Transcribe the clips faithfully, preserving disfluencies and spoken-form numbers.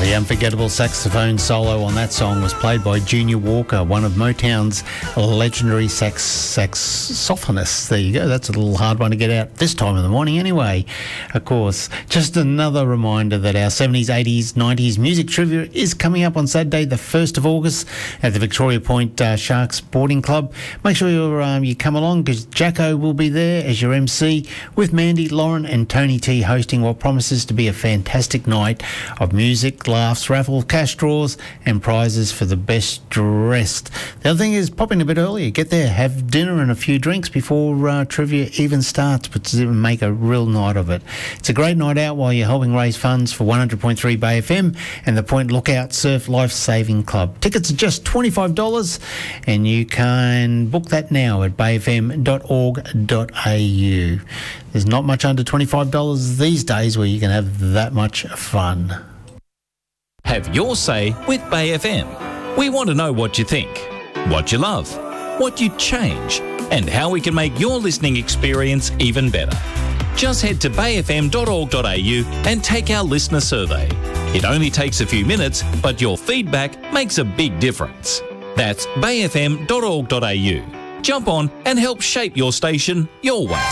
The unforgettable saxophone solo on that song was played by Junior Walker, one of Motown's legendary sax saxophonists. There you go. That's a little hard one to get out this time of the morning anyway. Of course, just another reminder that our seventies, eighties, nineties music trivia is coming up on Saturday, the first of August at the Victoria Point uh, Sharks Sporting Club. Make sure you're, um, you come along because Jacko will be there as your M C with Mandy, Lauren and Tony T hosting what promises to be a fantastic night of music, laughs, raffle, cash draws and prizes for the best dressed. The other thing is pop in a bit earlier. Get there, have dinner and a few drinks before uh, trivia even starts, but to make a real night of it. It's a great night out while you're helping raise funds for one hundred point three Bay F M and the Point Lookout Surf Life Saving Club. Tickets are just twenty-five dollars and you can book that now at bay f m dot org dot a u. There's not much under twenty-five dollars these days where you can have that much fun. Have your say with Bay F M. We want to know what you think, what you love, what you'd change, and how we can make your listening experience even better. Just head to bay f m dot org dot a u and take our listener survey. It only takes a few minutes, but your feedback makes a big difference. That's bay f m dot org dot a u. Jump on and help shape your station your way.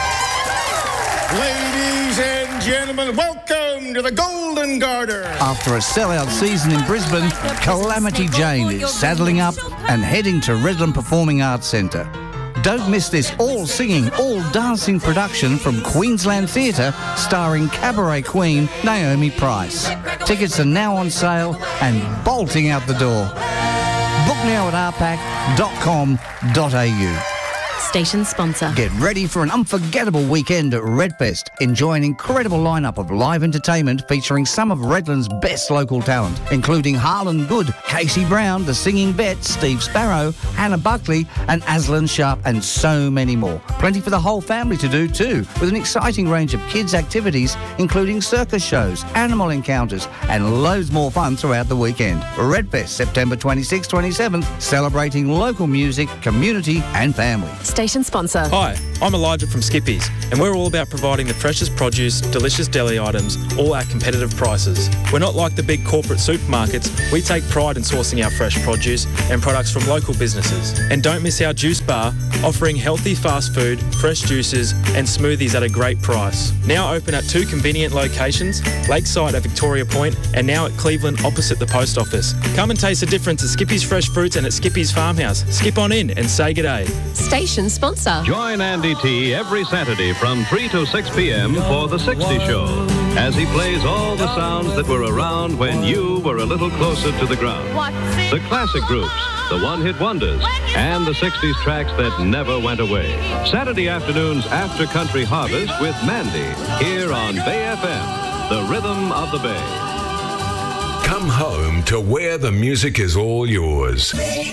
Ladies and gentlemen, welcome to the Golden Garter. After a sellout season in Brisbane, Calamity Jane is saddling up and heading to Redland Performing Arts Centre. Don't miss this all-singing, all-dancing production from Queensland Theatre starring cabaret queen Naomi Price. Tickets are now on sale and bolting out the door. Book now at r pac dot com dot a u. Station sponsor. Get ready for an unforgettable weekend at Redfest. Enjoy an incredible lineup of live entertainment featuring some of Redland's best local talent, including Harlan Good, Casey Brown, The Singing Vet, Steve Sparrow, Hannah Buckley and Aslan Sharp, and so many more. Plenty for the whole family to do too, with an exciting range of kids' activities, including circus shows, animal encounters, and loads more fun throughout the weekend. Redfest, September twenty-sixth, twenty-seventh, celebrating local music, community and family. Station sponsor. Hi, I'm Elijah from Skippies, and we're all about providing the freshest produce, delicious deli items, all at competitive prices. We're not like the big corporate supermarkets. We take pride in sourcing our fresh produce and products from local businesses. And don't miss our juice bar, offering healthy fast food, fresh juices and smoothies at a great price. Now open at two convenient locations, Lakeside at Victoria Point and now at Cleveland opposite the post office. Come and taste the difference at Skippies Fresh Fruits and at Skippies Farmhouse. Skip on in and say g'day. Station sponsor. Join Andy T every Saturday from three to six p.m. for The sixties Show, as he plays all the sounds that were around when you were a little closer to the ground. The classic groups, the one-hit wonders, and the sixties tracks that never went away. Saturday afternoons after Country Harvest with Mandy, here on Bay F M, the rhythm of the Bay. Come home to where the music is all yours.